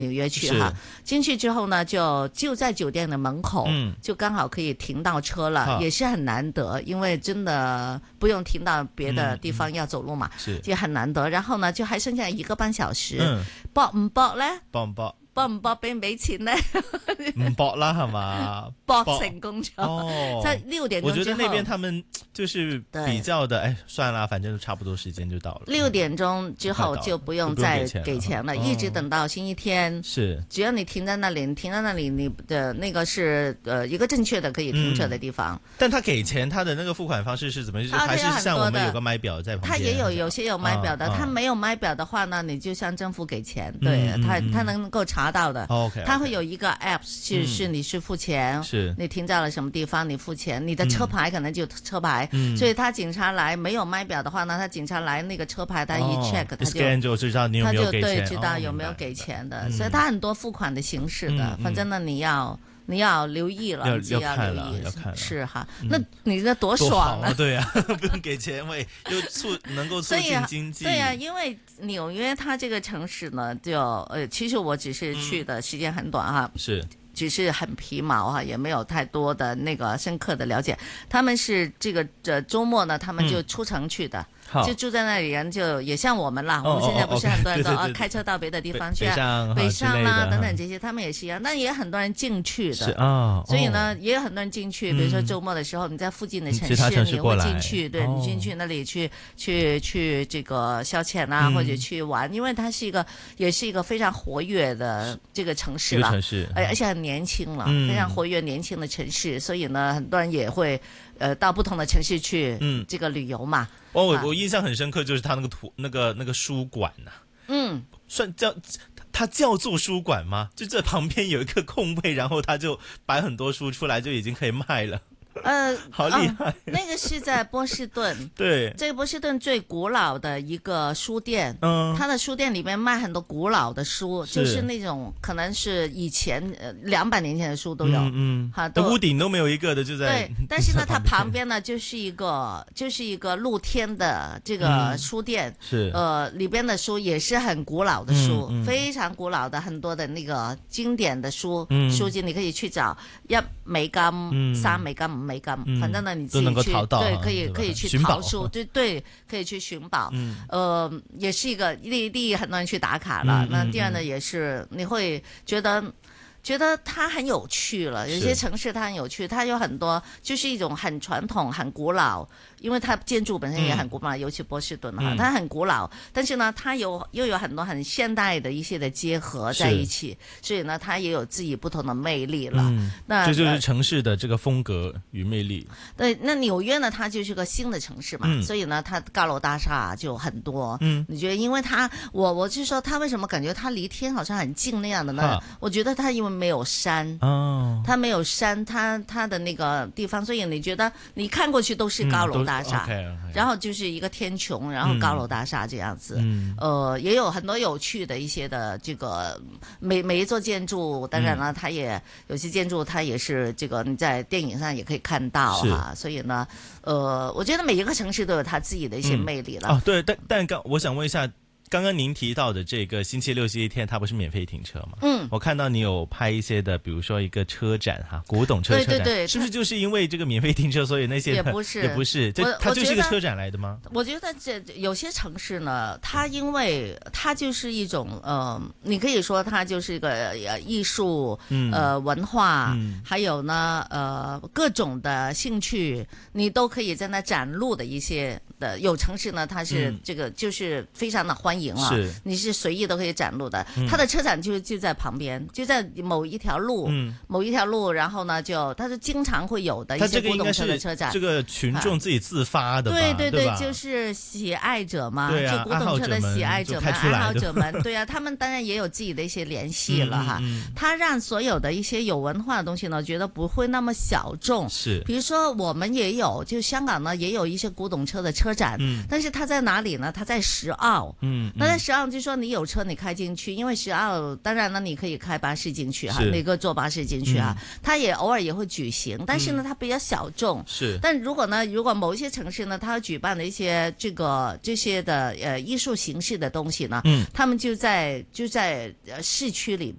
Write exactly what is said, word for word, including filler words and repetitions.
纽约去哈，进去之后呢，就就在酒店的门口， 嗯， 就刚好可以停到車了，也是很難得，因為真的不用停到別的地方要走路嘛， 是就很難得。然後呢，就還剩下一個半小時， 嗯， 搏唔搏咧？ 搏唔搏？ 搏唔搏俾唔俾錢咧？ 唔搏啦，係嘛？ 搏成功咗。 哦， 在六點鐘之後， 我覺得那邊他們就是比較的，哎，算啦，反正差不多時間就到了。 六點鐘之後就不用再給錢了，一直等到星期天。是，只要你停在那裏，你停在那裏，你的那個是呃一個正確的可以停車的地方。 但他給錢，他的那個付款方式是怎麼？還是像我們有個買表在旁邊？ 他也有有些有買表的，他沒有買表的話呢，你就向政府給錢，對他他能夠查到的。 OK， 他會有一個 app 是是你是付錢，是你停在了什麼地方，你付錢，你的車牌可能就車牌，所以他警察來沒有買表的話呢，他警察來那個車牌他一 check，他就知道你有沒有給錢， 他就對知道有沒有給錢的，所以他很多付款的形式的，反正呢你要你要留意了， 要要看了， 要看了， 是哈，那你這多爽啊！ 對啊，不用給錢，喂，又促能夠促進經濟， 對啊，因為紐約它這個城市呢，就呃，其實我只是去的時間很短哈，是。只是很皮毛哈，也沒有太多的那個深刻的了解。他們是這個這周末呢，他們就出城去的，嗯、就住在那裡人就也像我們啦。哦、我們現在不是很多人都啊開車到別的地方去啊，北上啦等等這些，他們也是一樣。但也有很多人進去的，哦、所以呢，也有很多人進去。比如說周末的時候，你在附近的城市，嗯、你會進去，對、哦、你進去那裡去去去這個消遣啊，嗯、或者去玩，因為它是一個也是一個非常活躍的這個城市啦， 城市， 而且很年輕了，嗯、非常活躍年輕的城市，所以呢，很多人也會，呃，到不同的城市去，嗯，這個旅遊嘛。 我我我印象很深刻，就是他那個圖，那個那個書館呐、啊，嗯，算叫它叫做書館嗎？就這旁邊有一個空位，然後他就擺很多書出來，就已經可以賣了。 呃， 好厲害、哦！ 那個是在波士頓， 對， 這個波士頓最古老的一個書店，嗯，它的書店裏面賣很多古老的書，是就是那種可能是以前呃兩百年前的書都有，嗯，哈、嗯， 都屋頂都沒有一個的就在。 對，但是呢，它旁邊呢就是一個就是一個露天的這個書店，嗯、是，呃，裏邊的書也是很古老的書，嗯嗯、非常古老的很多的那個經典的書，嗯、書籍你可以去找一美金、嗯、三美金。美金，反正呢你自己去，對，可以可以去淘書，對對，可以去尋寶，嗯、呃，也是一個第第一很多人去打卡了，嗯、那第二呢、嗯、也是你會覺得覺得它很有趣了，有些城市它很有趣，它有很多就是一種很傳統、很古老。因為它建築本身也很古老，嗯、尤其波士頓哈，嗯、它很古老，但是呢，它有又有很多很現代的一些的結合在一起，所以呢，它也有自己不同的魅力了。嗯、那這就是城市的這個風格與魅力。 對，那紐約呢，它就是個新的城市嘛，嗯、所以呢，它高樓大廈就很多。嗯，你覺得，因為它，我我是說，它為什麼感覺它離天好像很近那樣的呢？哈我覺得它因為沒有山，哦，它沒有山，它它的那個地方，所以你覺得你看過去都是高樓大廈。嗯大廈， okay, okay. 然後就是一個天穹，然後高樓大廈這樣子，嗯、呃，也有很多有趣的一些的這個每每一座建築，當然了，它也、嗯、有些建築它也是這個你在電影上也可以看到哈，所以呢，呃，我覺得每一個城市都有它自己的一些魅力了。 嗯、哦，對，但但剛我想問一下。剛剛您提到的這個星期六、星期天，它不是免費停車嗎？嗯，我看到你有拍一些的，比如說一個車展哈，古董車車展，對對對，是不是就是因為這個免費停車，所以那些也不是也不是，這它就是一個車展來的嗎？ 我覺得這有些城市呢，它因為它就是一種呃，你可以說它就是一個藝術，嗯、呃文化，嗯、還有呢呃各種的興趣，你都可以在那展露的一些的。有城市呢，它是這個就是非常的歡迎。贏了，是你是隨意都可以展露的。嗯、它的車展就就在旁邊，就在某一條路，嗯、某一條路，然後呢，就它是經常會有的一些古董車的車展。 這個群眾自己自發的吧， 對對對， 對就是喜愛者嘛， 對啊、 就古董車的喜愛者們、 愛好者們，對啊，他們當然也有自己的一些聯繫了哈。嗯嗯、他讓所有的一些有文化的東西呢，覺得不會那麼小眾。是，比如說我們也有，就香港呢也有一些古董車的車展，嗯、但是它在哪裡呢？它在石澳。嗯。 嗯。 那在十號就說你有車你開進去，因為十號當然呢你可以開巴士進去哈，那個坐巴士進去啊，它也偶爾也會舉行，但是呢它比較小眾。 是。 但如果呢，如果某一些城市呢，它舉辦了一些這個這些的呃藝術形式的東西呢，嗯，他們就在就在市區裏邊。